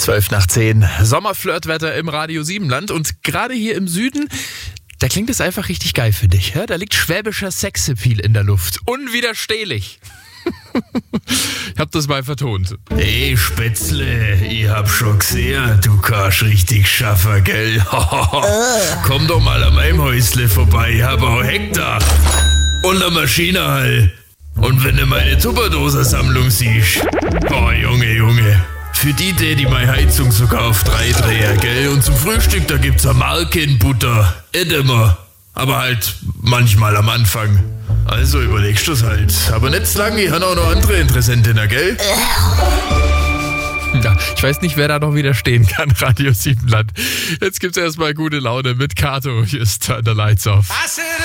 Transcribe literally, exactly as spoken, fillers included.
zwölf nach zehn. Sommerflirtwetter im Radio Siebenland. Und gerade hier im Süden, da klingt es einfach richtig geil für dich. Ja? Da liegt schwäbischer Sexappeal in der Luft. Unwiderstehlich. Ich hab das mal vertont. Ey, Spätzle, ich hab schon gesehen, du kannst richtig schaffen, gell? Komm doch mal an meinem Häusle vorbei, ich hab auch Hektar. Und eine Maschinenhall. Und wenn du meine Tupperdoser-Sammlung siehst. Oh, Junge, Junge. Für die, die die meine Heizung sogar auf drei dreher, gell? Und zum Frühstück, da gibt's eine Markenbutter. Nicht immer. Aber halt manchmal am Anfang. Also überlegst du's halt. Aber nicht zu lange, ich habe auch noch andere Interessentinnen, gell? Ja, ich weiß nicht, wer da noch widerstehen kann, Radio Siebenland. Jetzt gibt's erstmal gute Laune mit Kato. Hier ist Turn the Lights Off.